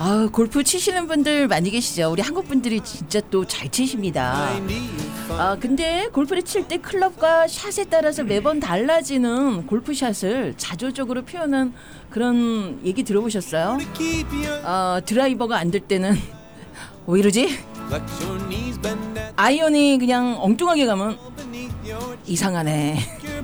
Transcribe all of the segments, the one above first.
아, 골프 치시는 분들 많이 계시죠. 우리 한국 분들이 진짜 또 잘 치십니다. 아, 근데 골프를 칠 때 클럽과 샷에 따라서 매번 달라지는 골프샷을 자조적으로 표현한 그런 얘기 들어보셨어요? 드라이버가 안 될 때는 왜 이러지? 아이언이 그냥 엉뚱하게 가면 이상하네.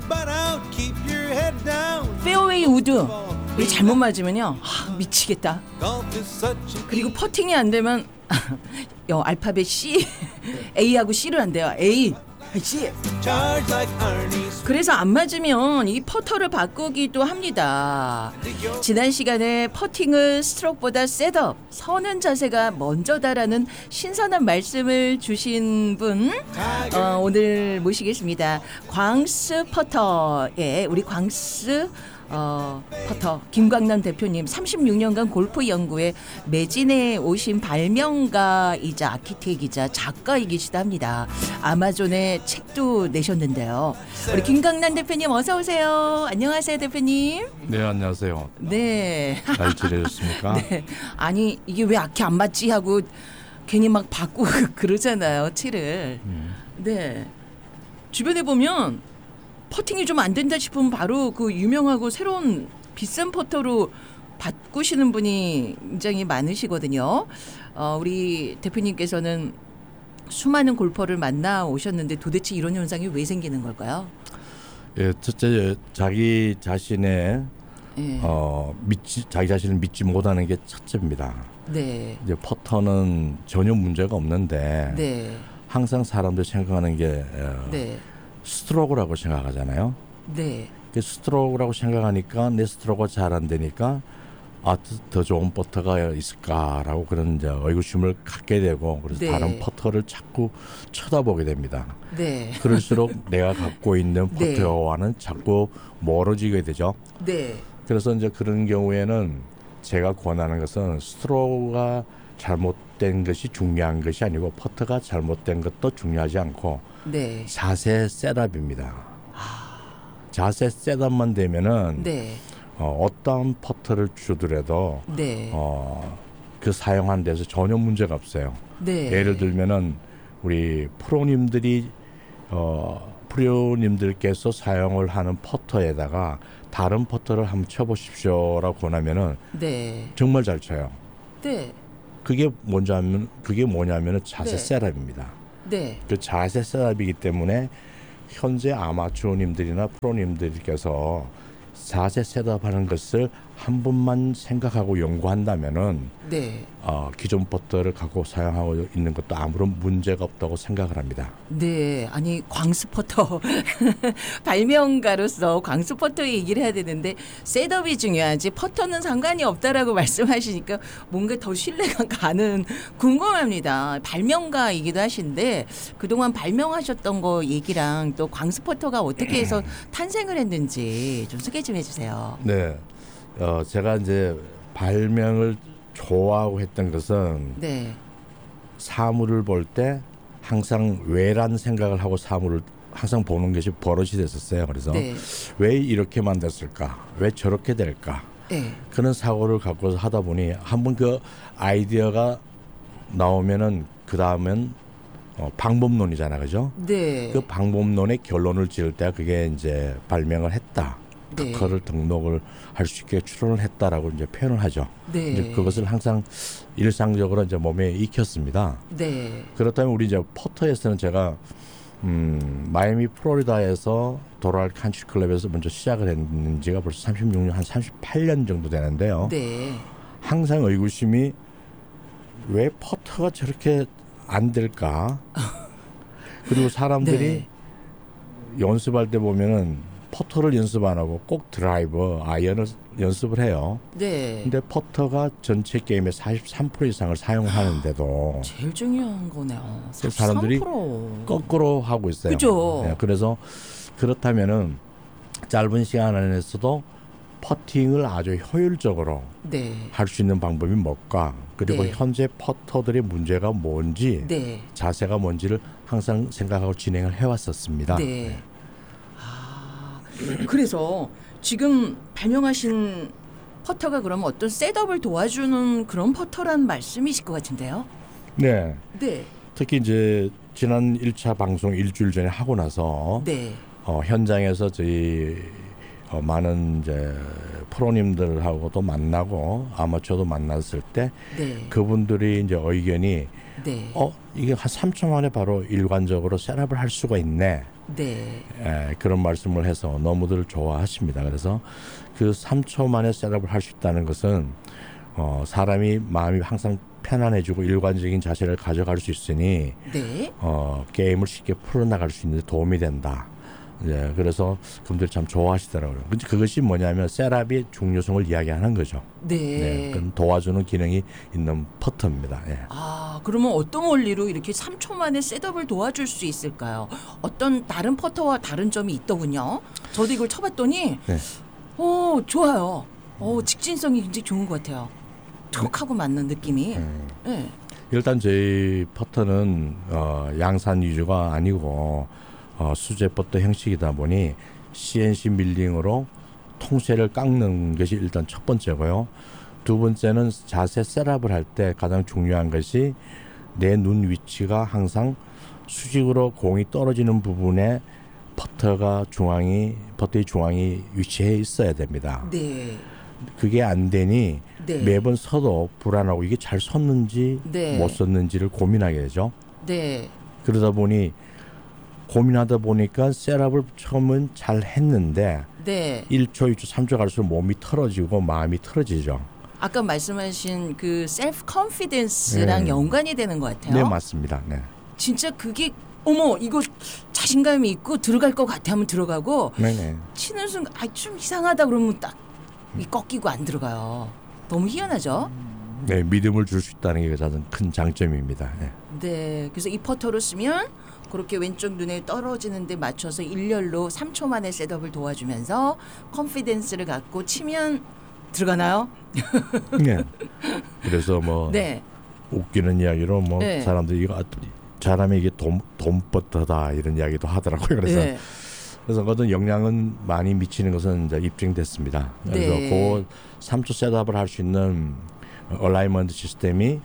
페어웨이 우드 이 잘못 맞으면요, 미치겠다. 그리고 퍼팅이 안 되면 알파벳 C, A하고 C를 안 돼요. A, C. 그래서 안 맞으면 이 퍼터를 바꾸기도 합니다. 지난 시간에 퍼팅을 스트로크보다 셋업, 서는 자세가 먼저다라는 신선한 말씀을 주신 분 오늘 모시겠습니다. 광스 퍼터의 우리 광스 퍼터 김광남 대표님, 36년간 골프 연구에 매진해 오신 발명가이자 아키텍이자 작가이기시도 합니다. 아마존에 책도 내셨는데요. 우리 김광남 대표님 어서 오세요. 안녕하세요, 대표님. 네, 안녕하세요. 네. 잘 지내셨습니까? 네. 아니 이게 왜 아키 안 맞지 하고 괜히 막 바꾸고 그러잖아요, 티를. 네. 주변에 보면 퍼팅이 좀 안 된다 싶으면 바로 그 유명하고 새로운 비싼 퍼터로 바꾸시는 분이 굉장히 많으시거든요. 우리 대표님께서는 수많은 골퍼를 만나 오셨는데 도대체 이런 현상이 왜 생기는 걸까요? 예, 첫째 자기 자신의 자기 자신을 믿지 못하는 게 첫째입니다. 네. 이제 퍼터는 전혀 문제가 없는데 네. 항상 사람들이 생각하는 게 네. 스트로크라고 생각하잖아요. 네. 그 스트로크라고 생각하니까 내 스트로크가 잘 안 되니까 더 좋은 퍼터가 있을까라고 그런 이제 의구심을 갖게 되고, 그래서 네. 다른 퍼터를 자꾸 쳐다보게 됩니다. 네. 그럴수록 내가 갖고 있는 퍼터와는 자꾸 멀어지게 되죠. 네. 그래서 이제 그런 경우에는 제가 권하는 것은 스트로크가 잘못된 것이 중요한 것이 아니고 퍼터가 잘못된 것도 중요하지 않고 네. 자세 셋업입니다. 자세 셋업만 되면은 네. 어떠한 퍼터를 주더라도 네. 그 사용한 데서 전혀 문제가 없어요. 네. 예를 들면은 우리 프로님들께서 사용을 하는 퍼터에다가 다른 퍼터를 한번 쳐보십시오라고 권하면은 네. 정말 잘 쳐요. 네. 그게 뭐냐면은 자세 네. 셋업입니다. 네. 그 자세 셋업이기 때문에 현재 아마추어님들이나 프로님들께서 자세 셋업하는 것을 한 번만 생각하고 연구한다면은 네. 기존 퍼터를 갖고 사용하고 있는 것도 아무런 문제가 없다고 생각을 합니다. 네, 아니 광스퍼터 발명가로서 광스퍼터 얘기를 해야 되는데 셋업이 중요하지 퍼터는 상관이 없다라고 말씀하시니까 뭔가 더 신뢰가 가는 궁금합니다. 발명가이기도 하신데 그동안 발명하셨던 거 얘기랑 또 광스퍼터가 어떻게 해서 탄생을 했는지 좀 소개 좀 해주세요. 네, 제가 이제 발명을 좋아하고 했던 것은 네. 사물을 볼 때 항상 왜란 생각을 하고 사물을 항상 보는 것이 버릇이 됐었어요. 그래서 네. 왜 이렇게 만들었을까? 왜 저렇게 될까? 네. 그런 사고를 갖고서 하다 보니 한번 그 아이디어가 나오면은 그 다음엔 방법론이잖아, 그죠? 네. 그 방법론의 결론을 지을 때 그게 이제 발명을 했다. 네. 특허를 등록을 할 수 있게 출원을 했다라고 이제 표현을 하죠. 네. 이제 그것을 항상 일상적으로 이제 몸에 익혔습니다. 네. 그렇다면 우리 이제 퍼터에서는 제가 마이애미 플로리다에서 도랄 칸트리 클럽에서 먼저 시작을 했는지가 벌써 36년, 한 38년 정도 되는데요. 네. 항상 의구심이 왜 퍼터가 저렇게 안 될까? 그리고 사람들이 네. 연습할 때 보면은 퍼터를 연습 안 하고 꼭 드라이버, 아이언을 연습을 해요. 네. 근데 퍼터가 전체 게임의 43% 이상을 사용하는데도 제일 중요한 거네요. 사람들이 43%. 거꾸로 하고 있어요. 그죠? 네, 그래서 그렇다면은 짧은 시간 안에서도 퍼팅을 아주 효율적으로 네. 할 수 있는 방법이 뭘까? 그리고 네. 현재 퍼터들의 문제가 뭔지, 네. 자세가 뭔지를 항상 생각하고 진행을 해왔었습니다. 네. 그래서 지금 발명하신 퍼터가 그러면 어떤 셋업을 도와주는 그런 퍼터란 말씀이실 것 같은데요. 네. 네. 특히 이제 지난 1차 방송 일주일 전에 하고 나서 네. 현장에서 저희 많은 이제 프로님들하고도 만나고 아마추어도 만났을 때 네. 그분들이 이제 의견이 네. 이게 한 3초 만에 바로 일관적으로 셋업을 할 수가 있네. 네. 그런 말씀을 해서 너무들 좋아하십니다. 그래서 그 3초 만에 셋업을 할 수 있다는 것은 사람이 마음이 항상 편안해지고 일관적인 자세를 가져갈 수 있으니 네. 게임을 쉽게 풀어나갈 수 있는 데 도움이 된다. 예, 그래서 그분들이 참 좋아하시더라고요. 근데 그것이 뭐냐면 셋업의 중요성을 이야기하는 거죠. 네. 그건 도와주는 기능이 있는 퍼터입니다. 예. 아, 그러면 어떤 원리로 이렇게 3초 만에 셋업을 도와줄 수 있을까요? 어떤 다른 퍼터와 다른 점이 있더군요. 저도 이걸 쳐봤더니 네. 좋아요. 직진성이 굉장히 좋은 것 같아요. 툭 하고 맞는 느낌이. 네. 일단 저희 퍼터는 양산 위주가 아니고 수제 퍼터 형식이다 보니 CNC 밀링으로 통쇄를 깎는 것이 일단 첫 번째고요. 두 번째는 자세 셋업을 할 때 가장 중요한 것이 내 눈 위치가 항상 수직으로 공이 떨어지는 부분에 퍼터의 중앙이 위치해 있어야 됩니다. 네. 그게 안 되니 네. 매번 서도 불안하고 이게 잘 섰는지 네. 못 섰는지를 고민하게 되죠. 네. 그러다 고민하다 보니까 셋업을 처음은 잘 했는데 네. 1초, 2초, 3초 갈수록 몸이 틀어지고 마음이 틀어지죠. 아까 말씀하신 그 셀프 컨피던스랑 네. 연관이 되는 것 같아요. 네, 맞습니다. 네. 진짜 그게 이거 자신감이 있고 들어갈 것 같아 하면 들어가고 네네. 치는 순간 좀 이상하다 그러면 딱 이 꺾이고 안 들어가요. 너무 희한하죠? 네, 믿음을 줄 수 있다는 게 가장 큰 장점입니다. 네. 네. 그래서 이 퍼터로 쓰면 그렇게 왼쪽 눈에 떨어지는 데 맞춰서 일렬로 3초 만에 셋업을 도와주면서 컨피던스를 갖고 치면 들어가나요? 네. 그래서 네. 웃기는 이야기로 네. 사람들이 이거 사람이 이게 돈버터다 이런 이야기도 하더라고요. 그래서 네. 어떤 영향은 많이 미치는 것은 이제 입증됐습니다. 그래서 네. 그 3초 셋업을 할 수 있는 얼라이먼트 시스템이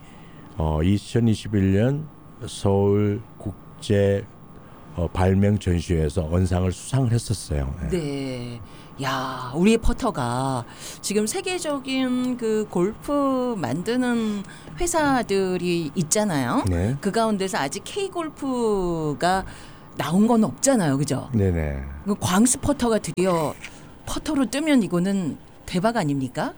2021년 서울 국제 발명 전시회에서 언상을 수상을 했었어요. 네. 네. 야, 우리의 퍼터가 지금 세계적인 그 골프 만드는 회사들이 있잖아요. 네. 그 가운데서 아직 K골프가 나온 건 없잖아요. 그죠? 네네. 광스 퍼터가 드디어 퍼터로 뜨면 이거는 대박 아닙니까?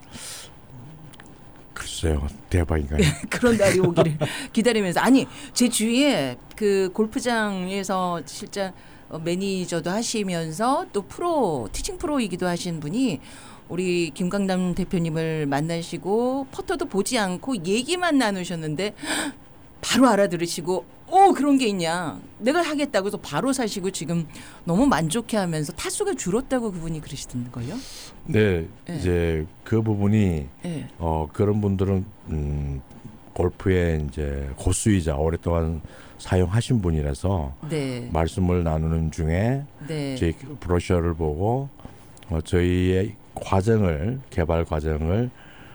글쎄요. 대박인가요? 그런 날이 오기를 기다리면서. 아니, 제 주위에 그 골프장에서 실제 매니저도 하시면서 또 티칭 프로이기도 하신 분이 우리 김광남 대표님을 만나시고 퍼터도 보지 않고 얘기만 나누셨는데 바로 알아들으시고 그런 게 있냐. 내가 하겠다고 해서 바로 사시고 지금 너무 만족해하면서 타수가 줄었다고 그분이 그러시던걸요. 네, 네. 이제 그 부분이 네. 그런 분들은 골프의 이제 고수이자 오랫동안 사용하신 분이라서 네. 말씀을 나누는 중에 네. 저희 브로셔를 보고 저희의 개발 과정을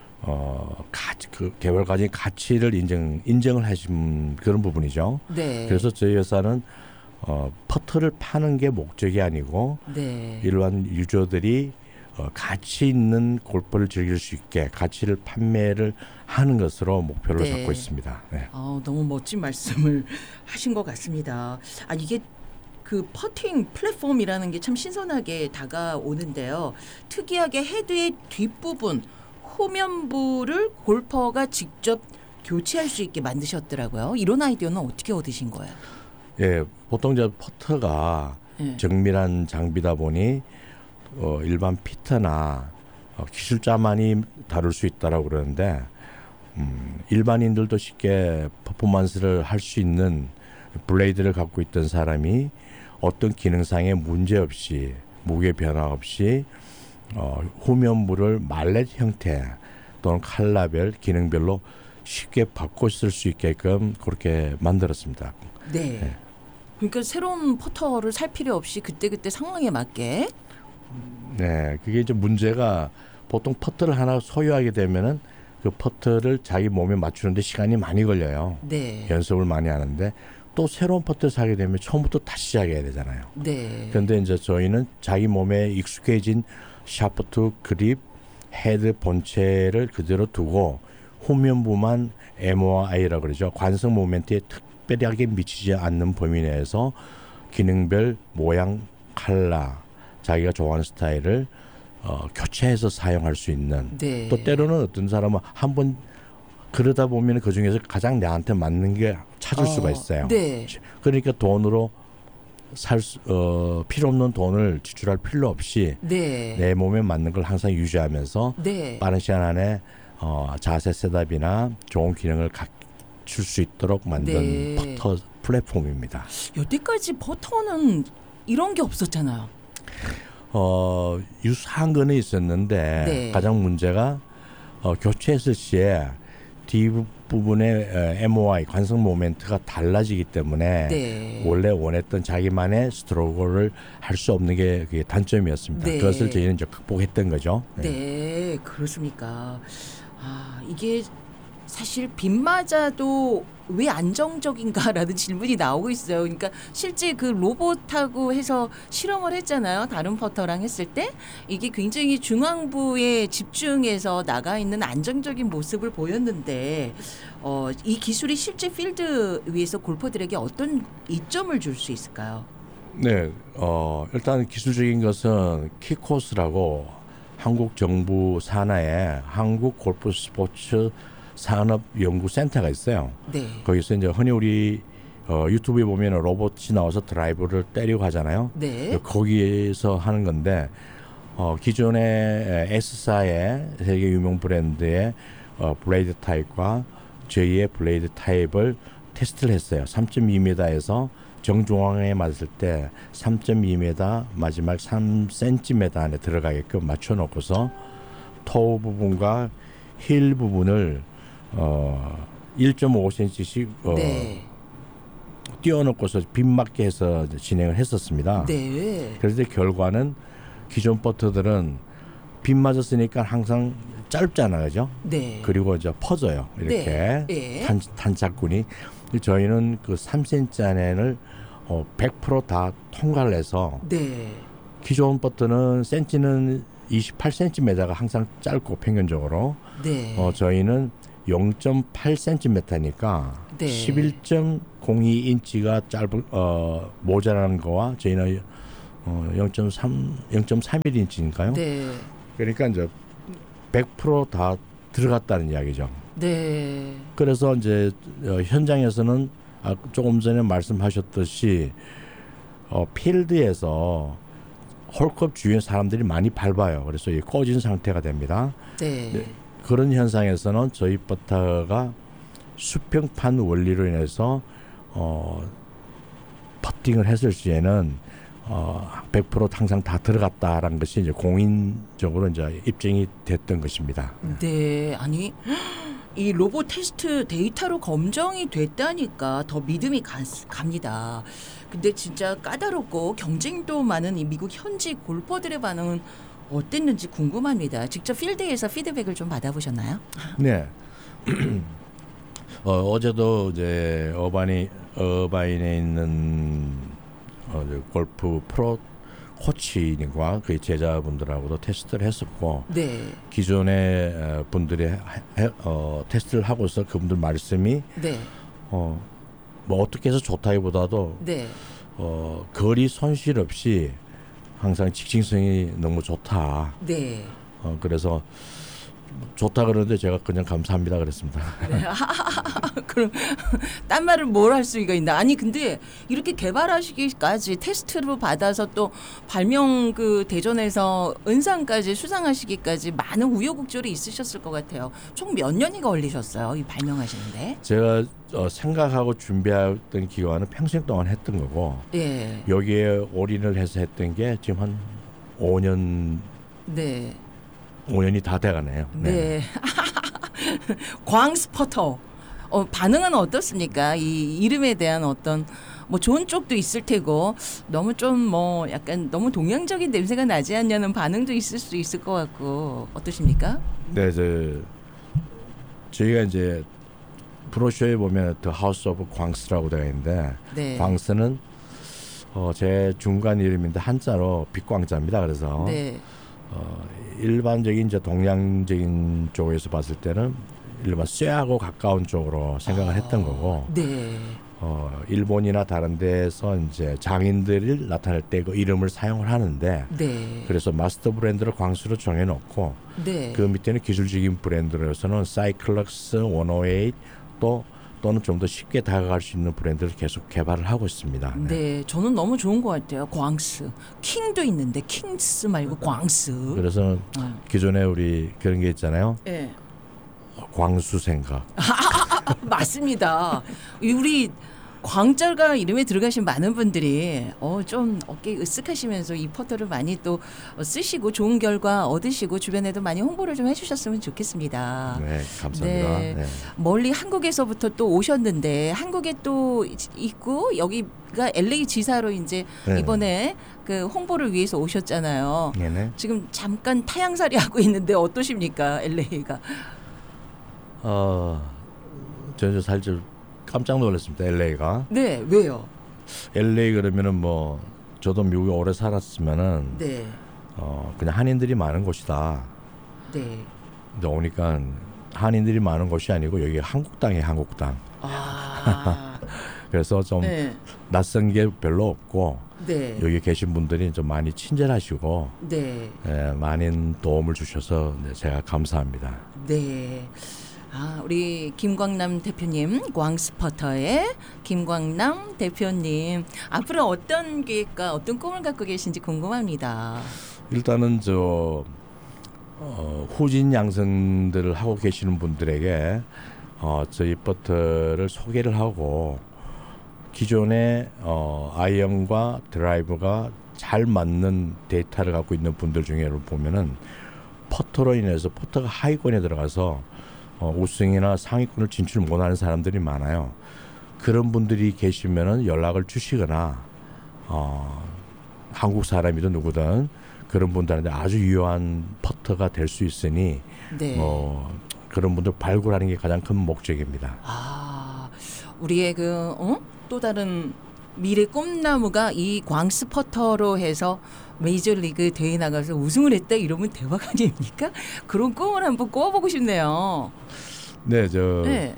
그 개발 과정의 가치를 인정을 하신 그런 부분이죠. 네. 그래서 저희 회사는 퍼터를 파는 게 목적이 아니고 네. 일반 유저들이 가치 있는 골프를 즐길 수 있게 가치를 판매를 하는 것으로 목표를 네. 잡고 있습니다. 네. 너무 멋진 말씀을 하신 것 같습니다. 이게 그 퍼팅 플랫폼이라는 게 참 신선하게 다가오는데요. 특이하게 헤드의 뒷부분, 후면부를 골퍼가 직접 교체할 수 있게 만드셨더라고요. 이런 아이디어는 어떻게 얻으신 거예요? 예, 보통 이제 퍼터가 네. 정밀한 장비다 보니 일반 피터나 기술자만이 다룰 수 있다라고 그러는데 일반인들도 쉽게 퍼포먼스를 할 수 있는 블레이드를 갖고 있던 사람이 어떤 기능상의 문제 없이 무게 변화 없이 후면부를 말렛 형태 또는 칼라별 기능별로 쉽게 바꿔 쓸 수 있게끔 그렇게 만들었습니다. 네. 네. 그러니까 새로운 퍼터를 살 필요 없이 그때그때 상황에 맞게. 네, 그게 이제 문제가 보통 퍼트를 하나 소유하게 되면은 그 퍼트를 자기 몸에 맞추는데 시간이 많이 걸려요. 네. 연습을 많이 하는데 또 새로운 퍼트를 사게 되면 처음부터 다시 시작해야 되잖아요. 네. 그런데 이제 저희는 자기 몸에 익숙해진 샤프트, 그립, 헤드 본체를 그대로 두고 후면부만 MOI라고 그러죠. 관성 모멘트에 특별하게 미치지 않는 범위 내에서 기능별 모양, 컬러, 자기가 좋아하는 스타일을 교체해서 사용할 수 있는. 네. 또 때로는 어떤 사람은 한번 그러다 보면 그 중에서 가장 나한테 맞는 게 찾을 수가 있어요. 네. 그러니까 돈으로 필요 없는 돈을 지출할 필요 없이 네. 내 몸에 맞는 걸 항상 유지하면서 네. 빠른 시간 안에 자세 셋업이나 좋은 기능을 갖출 수 있도록 만든 네. 퍼터 플랫폼입니다. 여태까지 퍼터는 이런 게 없었잖아요. 유사한 거는 있었는데 네. 가장 문제가 교체했을 시에 뒷부분의 MOI 관성 모멘트가 달라지기 때문에 네. 원래 원했던 자기만의 스트로크를 할 수 없는 게 그게 단점이었습니다. 네. 그것을 저희는 이제 극복했던 거죠. 네, 그렇습니까? 이게 사실 빗맞아도 왜 안정적인가라는 질문이 나오고 있어요. 그러니까 실제 그 로봇하고 해서 실험을 했잖아요. 다른 퍼터랑 했을 때 이게 굉장히 중앙부에 집중해서 나가 있는 안정적인 모습을 보였는데 이 기술이 실제 필드 위에서 골퍼들에게 어떤 이점을 줄 수 있을까요? 네, 일단 기술적인 것은 키코스라고 한국 정부 산하에 한국 골프 스포츠 산업연구센터가 있어요. 네. 거기서 이제 흔히 우리 유튜브에 보면 로봇이 나와서 드라이브를 때리고 하잖아요. 네. 거기에서 하는 건데 기존의 S사의 세계 유명 브랜드의 블레이드 타입과 저희의 블레이드 타입을 테스트를 했어요. 3.2m에서 정중앙에 맞을 때 3.2m 마지막 3cm 안에 들어가게끔 맞춰놓고서 토 부분과 힐 부분을 1.5cm씩 네. 띄워놓고서 빗맞게 해서 진행을 했었습니다. 네. 그런데 결과는 기존 퍼터들은 빗 맞았으니까 항상 짧잖아요, 그죠? 네. 그리고 이제 퍼져요, 이렇게 네. 탄착군이. 저희는 그 3cm 안에를 100% 통과를 해서 네. 기존 퍼터는 센치는 28cm가 항상 짧고 평균적으로 네. 저희는 0.8cm니까 네. 11.02인치가 모자라는 거와 저희는 0.31인치인가요? 네. 그러니까 이제 100% 다 들어갔다는 이야기죠. 네. 그래서 이제 현장에서는 조금 전에 말씀하셨듯이 필드에서 홀컵 주위에 사람들이 많이 밟아요. 그래서 꺼진 상태가 됩니다. 네. 네. 그런 현상에서는 저희 퍼터가 수평판 원리로 인해서 퍼팅을 했을 시에는 100% 항상 다 들어갔다라는 것이 이제 공인적으로 이제 입증이 됐던 것입니다. 네, 아니 이 로봇 테스트 데이터로 검증이 됐다니까 더 믿음이 갑니다. 근데 진짜 까다롭고 경쟁도 많은 이 미국 현지 골퍼들의 반응은 어땠는지 궁금합니다. 직접 필드에서 피드백을 좀 받아보셨나요? 네. 어제도 이제 어바인에 있는 골프 프로 코치님과 그 제자분들하고도 테스트를 했었고, 네. 기존의 분들이 테스트를 하고서 그분들 말씀이 네. 뭐 어떻게 해서 좋다기보다도 네. 거리 손실 없이 항상 직진성이 너무 좋다. 네. 그래서 좋다 그러는데 제가 그냥 감사합니다 그랬습니다. 네. 그럼 딴 말을 뭘 할 수가 있나? 아니 근데 이렇게 개발하시기까지 테스트로 받아서 또 발명 그 대전에서 은상까지 수상하시기까지 많은 우여곡절이 있으셨을 것 같아요. 총 몇 년이 걸리셨어요? 이 발명하시는데? 제가 생각하고 준비했던 기간은 평생 동안 했던 거고, 네. 여기에 올인을 해서 했던 게 지금 한 5년 네. 5년이 다 돼가네요. 네. 광스퍼터. 반응은 어떻습니까? 이 이름에 대한 어떤 뭐 좋은 쪽도 있을 테고 너무 좀 뭐 약간 너무 동양적인 냄새가 나지 않냐는 반응도 있을 수 있을 것 같고 어떠십니까? 네, 저희가 이제 브로셔에 보면 The House of 광스라고 되어 있는데 네. 광스는 제 중간 이름인데 한자로 빛광자입니다. 그래서 네. 일반적인 이제 동양적인 쪽에서 봤을 때는 일반 쇠하고 가까운 쪽으로 생각을 했던 거고 네. 일본이나 다른 데에서 이제 장인들을 나타낼 때 그 이름을 사용을 하는데 네. 그래서 마스터 브랜드를 광수로 정해놓고 네. 그 밑에는 기술적인 브랜드로서는 사이클럭스 108 또는 좀 더 쉽게 다가갈 수 있는 브랜드를 계속 개발을 하고 있습니다. 네, 저는 너무 좋은 것 같아요. 광스, 킹도 있는데 킹스 말고 광스. 그래서 기존에 우리 그런 게 있잖아요. 네. 광수 생각. 맞습니다. 우리 광자가 이름에 들어가신 많은 분들이 좀 어깨 으쓱하시면서 이 포털을 많이 또 쓰시고 좋은 결과 얻으시고 주변에도 많이 홍보를 좀 해주셨으면 좋겠습니다. 네, 감사합니다. 네. 네. 멀리 한국에서부터 또 오셨는데 한국에 또 있고 여기가 LA 지사로 이제 네. 이번에 그 홍보를 위해서 오셨잖아요. 네네. 지금 잠깐 타향살이 하고 있는데 어떠십니까, LA가? 저는 살짝 깜짝 놀랐습니다. LA가. 네, 왜요? LA 그러면은 뭐 저도 미국에 오래 살았으면은 네, 그냥 한인들이 많은 곳이다. 네. 근데 오니까 한인들이 많은 곳이 아니고 여기 한국당이에요. 한국당. 아, 그래서 좀 네, 낯선 게 별로 없고 네, 여기 계신 분들이 좀 많이 친절하시고 네, 많은 도움을 주셔서 제가 감사합니다. 네. 우리 김광남 대표님, 광스포터의 김광남 대표님, 앞으로 어떤 계획과 어떤 꿈을 갖고 계신지 궁금합니다. 일단은 후진 양성들을 하고 계시는 분들에게 저희 버터를 소개를 하고 기존의 아이언과 드라이버가 잘 맞는 데이터를 갖고 있는 분들 중에 보면은 퍼터로 인해서 퍼터가 하위권에 들어가서 우승이나 상위권을 진출 못하는 사람들이 많아요. 그런 분들이 계시면은 연락을 주시거나 한국 사람이든 누구든 그런 분들한테 아주 유효한 퍼터가 될 수 있으니 네. 그런 분들 발굴하는 게 가장 큰 목적입니다. 우리의 또 다른 미래 꿈나무가 이 광스포터로 해서 메이저리그 대회 나가서 우승을 했다 이러면 대박 아닙니까? 그런 꿈을 한번 꿔보고 싶네요. 네, 네.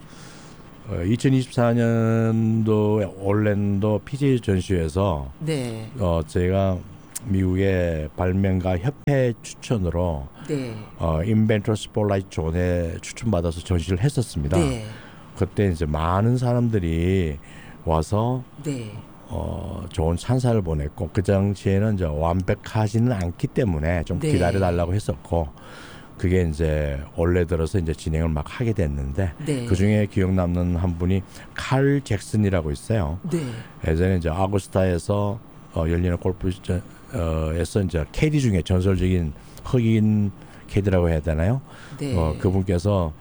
2024년도 올랜도 PGA 전시회에서 네. 제가 미국의 발명가 협회 추천으로 네. 인벤터 스포라이트 존에 추천받아서 전시를 했었습니다. 네. 그때 이제 많은 사람들이 와서 네. 좋은 찬사를 보냈고 그 당시에는 이제 완벽하지는 않기 때문에 좀 네. 기다려달라고 했었고 그게 이제 올해 들어서 이제 진행을 막 하게 됐는데 네. 그 중에 기억 남는 한 분이 칼 잭슨이라고 있어요. 네. 예전에 이제 아구스타에서 열리는 골프에서 이제 캐디 중에 전설적인 흑인 캐디라고 해야 되나요? 네. 그분께서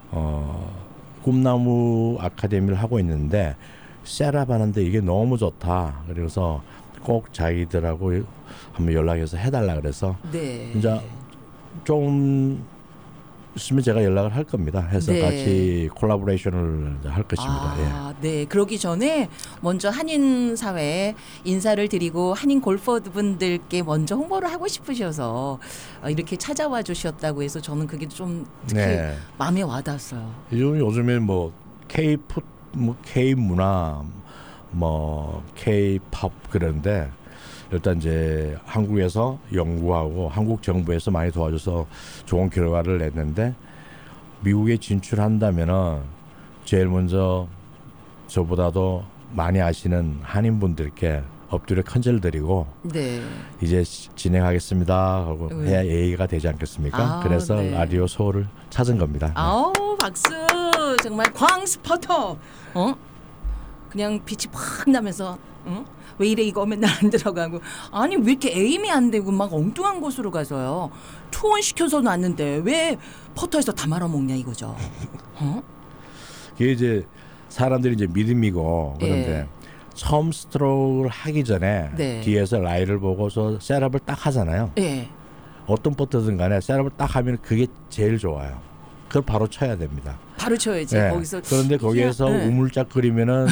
꿈나무 아카데미를 하고 있는데 셋업 하는데 이게 너무 좋다. 그래서 꼭 자기들하고 한번 연락해서 해달라 그래서 네. 이제 좀 있으면 제가 연락을 할 겁니다. 해서 네. 같이 콜라보레이션을 할 것입니다. 네. 그러기 전에 먼저 한인 사회에 인사를 드리고 한인 골퍼분들께 먼저 홍보를 하고 싶으셔서 이렇게 찾아와 주셨다고 해서 저는 그게 좀 특히 네. 마음에 와닿았어요. 요즘에 뭐 K 문화, 뭐 K-팝 그런데 일단 이제 한국에서 연구하고 한국 정부에서 많이 도와줘서 좋은 결과를 냈는데 미국에 진출한다면은 제일 먼저 저보다도 많이 아시는 한인분들께 엎드려 큰절드리고 네. 이제 진행하겠습니다 하고 해야 예의가 되지 않겠습니까? 그래서 네. 라디오 소울을 찾은 겁니다. 아우 박수 정말 광스포터 그냥 빛이 팍 나면서 왜 이래 이거 맨날 안 들어가고 아니 왜 이렇게 에임이 안 되고 막 엉뚱한 곳으로 가서요 초원시켜서 놨는데 왜 퍼터에서 다 말아먹냐 이거죠. 이게 이제 사람들이 이제 믿음이고 그런데 예. 처음 스트로크를 하기 전에 네. 뒤에서 라이를 보고서 셋업을 딱 하잖아요. 네. 어떤 퍼터든 간에 셋업을 딱 하면 그게 제일 좋아요. 그걸 바로 쳐야 됩니다. 바로 쳐야지. 네. 거기서 그런데 거기에서 네. 우물짝거리면은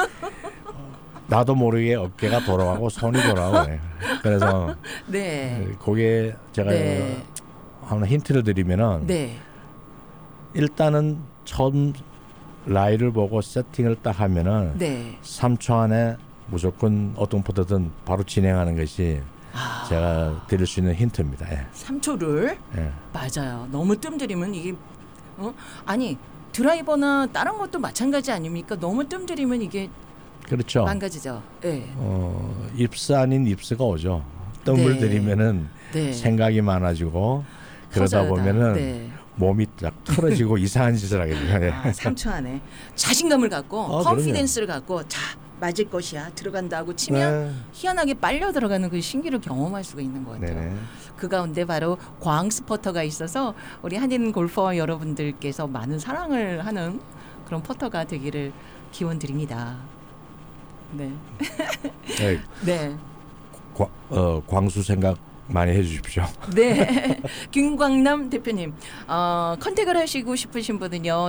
나도 모르게 어깨가 돌아가고 손이 돌아가고 네. 그래서 네. 거기에 제가 네. 하나 힌트를 드리면은 네. 일단은 처음 라이를 보고 세팅을 딱 하면은 네. 3초 안에 무조건 어떤 퍼터든 바로 진행하는 것이 제가 드릴 수 있는 힌트입니다. 예. 3초를 예. 맞아요. 너무 뜸들이면 이게 아니 드라이버나 다른 것도 마찬가지 아닙니까? 너무 뜸들이면 이게 그렇죠. 망가지죠. 네. 입스 아닌 입스가 오죠. 뜸을 네. 들이면은 네. 생각이 많아지고 그러다 커져요, 다. 보면은 네. 몸이 딱 틀어지고 이상한 짓을 하게 돼요. 예. 3초 안에 자신감을 갖고 그럼요. 컨피던스를 갖고 자 맞을 것이야 들어간다 하고 치면 네. 희한하게 빨려 들어가는 그 신기를 경험할 수가 있는 것 같아요. 네네. 그 가운데 바로 광스퍼터가 있어서 우리 한인 골퍼 여러분들께서 많은 사랑을 하는 그런 퍼터가 되기를 기원 드립니다. 네. 네. 네. 광수 생각 많이 해주십시오. 네. 김광남 대표님, 컨택을 하시고 싶으신 분은요,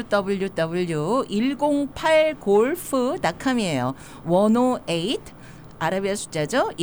www.108golf.com이에요. 108, 아라비아 숫자죠.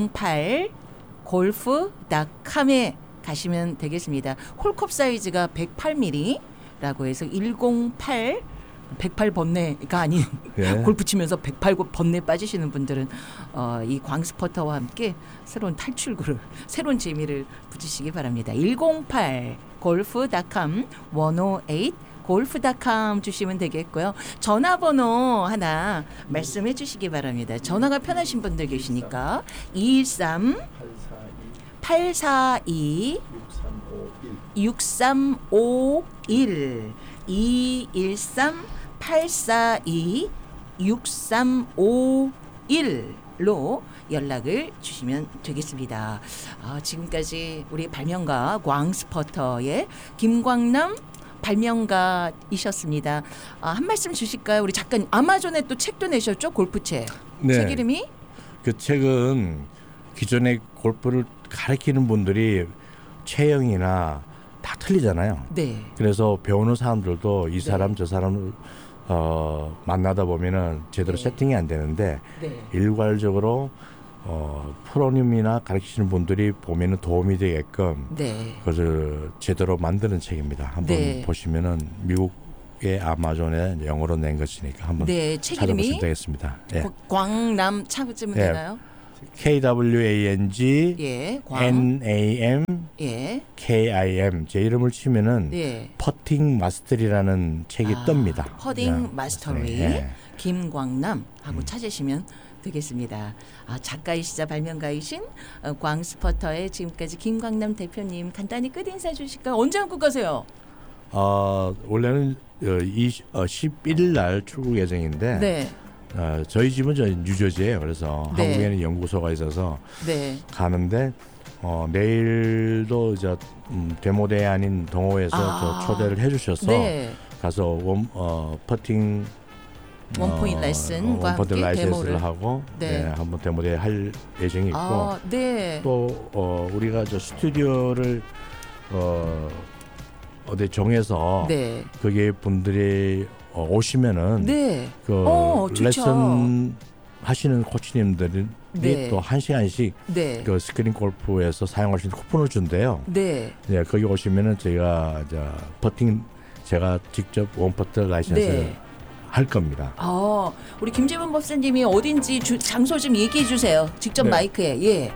108golf.com에 가시면 되겠습니다. 홀컵 사이즈가 108mm라고 해서 108 108번뇌가 아닌 예. 골프 치면서 108번뇌 빠지시는 분들은 이 광스퍼터와 함께 새로운 탈출구를 새로운 재미를 붙이시기 바랍니다. 108 골프.com 108 골프.com 주시면 되겠고요. 전화번호 하나 말씀해 주시기 바랍니다. 전화가 편하신 분들 계시니까 213 842 6351 213 842 6351로 연락을 주시면 되겠습니다. 지금까지 우리 발명가 광스퍼터의 김광남 발명가이셨습니다. 한 말씀 주실까요? 우리 작가님 아마존에 또 책도 내셨죠? 골프책. 네. 책 이름이? 그 책은 기존에 골프를 가르치는 분들이 체형이나 다 틀리잖아요. 네. 그래서 배우는 사람들도 이 네. 사람 저 사람을 만나다 보면은 제대로 네. 세팅이 안 되는데 네. 일괄적으로 프로님이나 가르치시는 분들이 보면은 도움이 되게끔 네. 그것을 제대로 만드는 책입니다. 한번 네. 보시면은 미국의 아마존에 영어로 낸 것이니까 한번 네, 책 찾아보시면 이름이 되겠습니다. 예. 광남 찾으면 예. 되나요? KWANG 예. NAM 예. KIM 제 이름을 치면은 예. 퍼팅 마스터리라는 책이 뜹니다. 퍼팅 마스터리 예. 김광남 하고 찾으시면 되겠습니다. 작가이시자 발명가이신 광스퍼터의 지금까지 김광남 대표님 간단히 끝 인사 주실까요? 언제 한국 가세요? 원래는 11일 날 출국 예정인데 네. 저희 집은 뉴저지예요. 그래서 네. 한국에는 연구소가 있어서 네. 가는데 내일도 이제 데모대회 아닌 동호회에서 저 초대를 해주셔서 네. 가서 퍼팅 원포인트 레슨과 원포인트 함께 라이센스를 데모를 하고 네. 한번 데모대회 할 예정이 있고 네. 또 우리가 저 스튜디오를 어디 정해서 네. 거기에 분들이 오시면은 네. 그 좋죠. 레슨 하시는 코치님들이 네. 또 1시간씩 네. 그 스크린 골프에서 사용할 수 있는 쿠폰을 준대요. 네. 네, 거기 오시면은 저희가 퍼팅 제가 직접 원퍼트 라이센스를 네. 할 겁니다. 우리 김재문 법사님이 어딘지 장소 좀 얘기해 주세요. 직접 네. 마이크에. 예.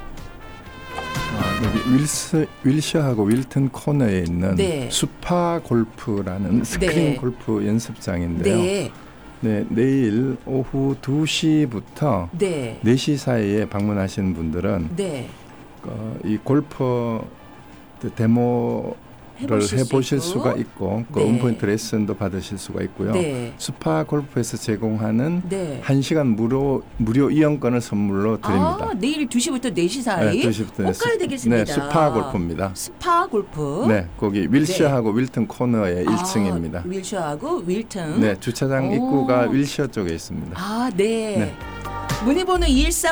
여기 윌셔하고 윌튼 코너에 있는 네. 수파 골프라는 스크린 네. 골프 연습장인데요. 네. 네, 내일 오후 2시부터 네. 4시 사이에 방문하시는 분들은 네. 이 골프 데모를 해보실 수가 있고 그 네. 원포인트 레슨도 받으실 수가 있고요. 네. 스파 골프에서 제공하는 네. 1시간 무료 이용권을 선물로 드립니다. 내일 2시부터 4시 사이? 네, 2시부터 꼭 가야 되겠습니다. 네, 스파 골프입니다. 스파 골프. 네, 거기 윌셔하고 윌튼 코너의 1층입니다. 윌셔하고 윌튼. 네, 주차장 입구가 윌셔 쪽에 있습니다. 네. 네. 문의번호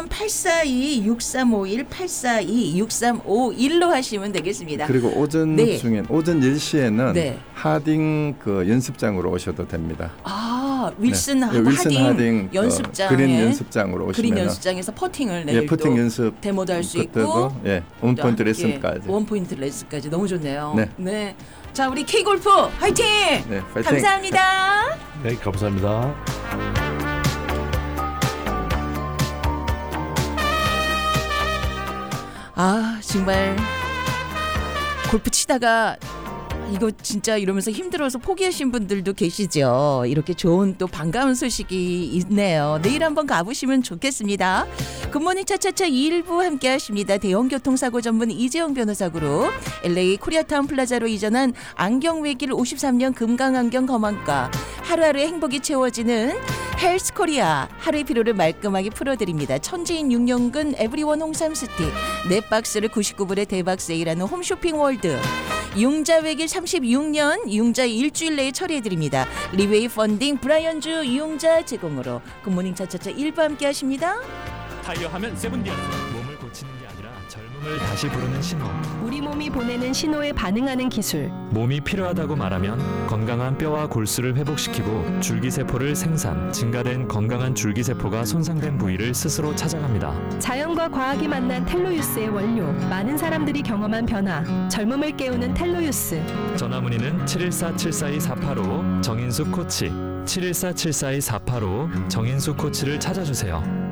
13842-6351-842-6351로 하시면 되겠습니다. 그리고 오전 네. 중엔 오전 10시에는 네. 하딩 그 연습장으로 오셔도 됩니다. 아, 윌슨 네, 윌슨 하딩 그 연습장에 그린 연습장으로 오시면 그린 연습장에서 퍼팅을 예, 내일 퍼팅 또 연습 데모도 할 수 있고 것들도, 예, 원포인트 또 레슨까지. 함께 원포인트 레슨까지 너무 좋네요. 네. 자, 우리 K골프 화이팅! 네, 파이팅! 감사합니다. 네, 감사합니다. 아, 정말 골프 치다가 이거 진짜 이러면서 힘들어서 포기하신 분들도 계시죠. 이렇게 좋은 또 반가운 소식이 있네요. 내일 한번 가보시면 좋겠습니다. 굿모닝 차차차 2일부 함께 하십니다. 대형교통사고 전문 이재용 변호사 그룹, LA 코리아타운 플라자로 이전한 안경외길 53년 금강안경 검안과, 하루하루의 행복이 채워지는 헬스코리아, 하루의 피로를 말끔하게 풀어드립니다. 천지인 6년근 에브리원 홍삼스틱, 4박스를 99불에 대박 세일하는 홈쇼핑 월드, 융자외길 36년 융자 일주일 내에 처리해드립니다. 리웨이 펀딩 브라이언주 융자 제공으로 굿모닝 차차차 1부 함께 하십니다. 타이어 하면 세븐디언스. 몸을 고치는 게 아니라 젊음을 다시 부르는 신호. 우리 몸이 보내는 신호에 반응하는 기술. 몸이 필요하다고 말하면 건강한 뼈와 골수를 회복시키고 줄기세포를 생산, 증가된 건강한 줄기세포가 손상된 부위를 스스로 찾아갑니다. 자연과 과학이 만난 텔로유스의 원료. 많은 사람들이 경험한 변화. 젊음을 깨우는 텔로유스. 전화문의는 714-742-485 정인수 코치, 714-742-485 정인수 코치를 찾아주세요.